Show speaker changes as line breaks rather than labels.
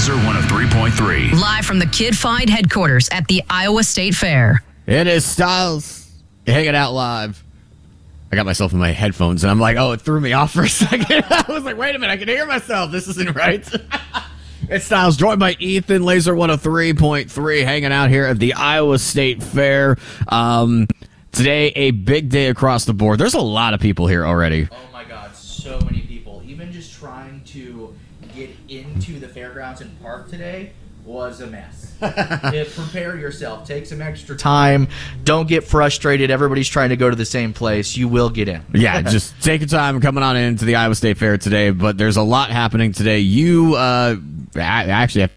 Laser 103.3.
Live from the Kid Find headquarters at the Iowa State Fair.
It is Styles hanging out live. I got myself in my headphones, and I'm like, oh, it threw me off for a second. I was like, wait a minute, I can hear myself. This isn't right. It's Styles, joined by Ethan, Laser 103.3, hanging out here at the Iowa State Fair. Today, a big day across the board. There's a lot of people here already.
Oh my God, so many people. Even just trying to get into the fairgrounds and park today was a mess. Prepare yourself. Take some extra time. Don't get frustrated. Everybody's trying to go to the same place. You will get in.
Yeah, just take your time coming on into the Iowa State Fair today. But there's a lot happening today. You actually have